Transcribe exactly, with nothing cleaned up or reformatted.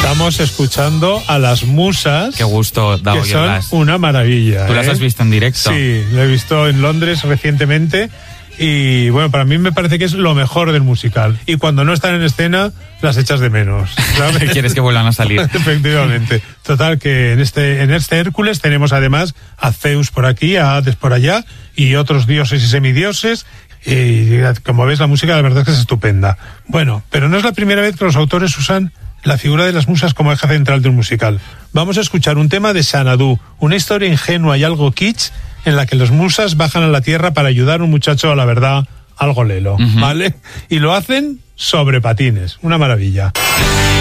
Estamos escuchando a las Musas. Qué gusto da que oírlas. Son una maravilla. ¿Tú las ¿eh? has visto en directo? Sí, lo he visto en Londres recientemente. Y bueno, para mí me parece que es lo mejor del musical. Y cuando no están en escena, las echas de menos, ¿sabes? ¿Quieres que vuelvan a salir? Efectivamente. Total, que en este, en este Hércules tenemos además a Zeus por aquí, a Hades por allá, y otros dioses y semidioses. Y como ves, la música la verdad es que es estupenda. Bueno, pero no es la primera vez que los autores usan la figura de las musas como eje central de un musical. Vamos a escuchar un tema de Xanadu, una historia ingenua y algo kitsch, en la que las musas bajan a la tierra para ayudar a un muchacho a la verdad algo lelo, uh-huh. ¿vale? Y lo hacen sobre patines, una maravilla.